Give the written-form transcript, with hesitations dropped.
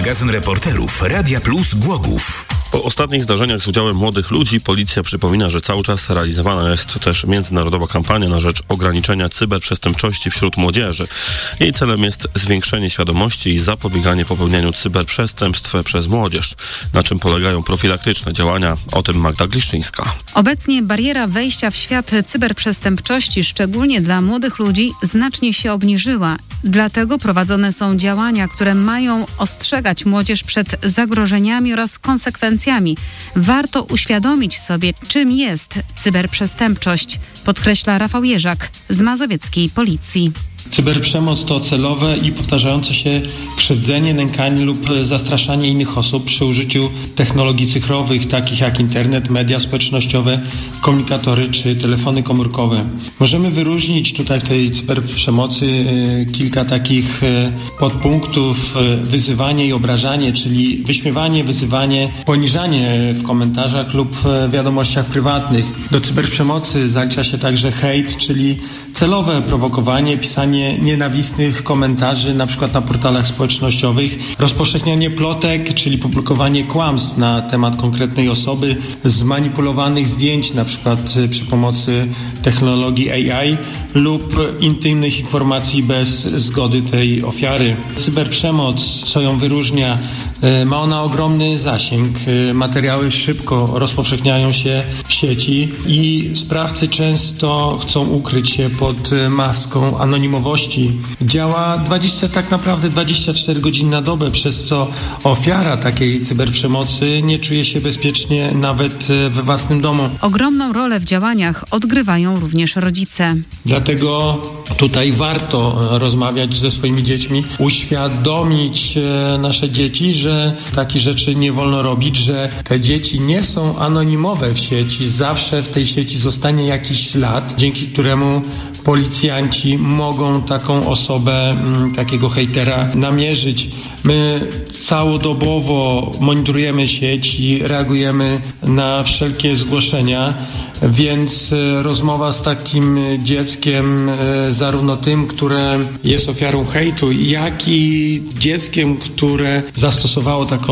Magazyn reporterów Radia Plus Głogów. Po ostatnich zdarzeniach z udziałem młodych ludzi policja przypomina, że cały czas realizowana jest też międzynarodowa kampania na rzecz ograniczenia cyberprzestępczości wśród młodzieży. Jej celem jest zwiększenie świadomości i zapobieganie popełnianiu cyberprzestępstw przez młodzież. Na czym polegają profilaktyczne działania? O tym Magda Gliszczyńska. Obecnie bariera wejścia w świat cyberprzestępczości, szczególnie dla młodych ludzi, znacznie się obniżyła. Dlatego prowadzone są działania, które mają ostrzegać młodzież przed zagrożeniami oraz konsekwencjami. Warto uświadomić sobie, czym jest cyberprzestępczość, podkreśla Rafał Jerzak z mazowieckiej policji. Cyberprzemoc to celowe i powtarzające się krzywdzenie, nękanie lub zastraszanie innych osób przy użyciu technologii cyfrowych, takich jak internet, media społecznościowe, komunikatory czy telefony komórkowe. Możemy wyróżnić tutaj w tej cyberprzemocy kilka takich podpunktów: wyzywanie i obrażanie, czyli wyśmiewanie, wyzywanie, poniżanie w komentarzach lub wiadomościach prywatnych. Do cyberprzemocy zalicza się także hejt, czyli celowe prowokowanie, pisanie nienawistnych komentarzy, na przykład na portalach społecznościowych, rozpowszechnianie plotek, czyli publikowanie kłamstw na temat konkretnej osoby, zmanipulowanych zdjęć, na przykład przy pomocy technologii AI lub intymnych informacji bez zgody tej ofiary. Cyberprzemoc, co ją wyróżnia, ma ona ogromny zasięg. Materiały szybko rozpowszechniają się w sieci i sprawcy często chcą ukryć się pod maską anonimowości. Działa tak naprawdę 24 godziny na dobę, przez co ofiara takiej cyberprzemocy nie czuje się bezpiecznie nawet we własnym domu. Ogromną rolę w działaniach odgrywają również rodzice. Dlatego tutaj warto rozmawiać ze swoimi dziećmi, uświadomić nasze dzieci, że takich rzeczy nie wolno robić, że te dzieci nie są anonimowe w sieci. Zawsze w tej sieci zostanie jakiś ślad, dzięki któremu policjanci mogą taką osobę, takiego hejtera namierzyć. My całodobowo monitorujemy sieć i reagujemy na wszelkie zgłoszenia, więc rozmowa z takim dzieckiem, zarówno tym, które jest ofiarą hejtu, jak i dzieckiem, które zastosowało taką